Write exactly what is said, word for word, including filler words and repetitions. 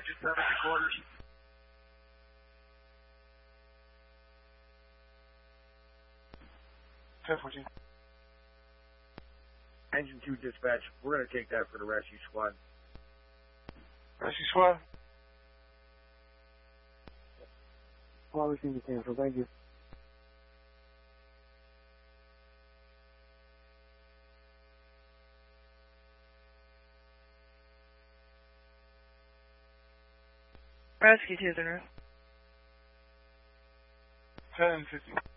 engine seven to quarters. ten fourteen. Engine two dispatch, we're going to take that for the rescue squad. Rescue squad? Well, we seem to cancel, thank you. Rescue two zero. ten fifty.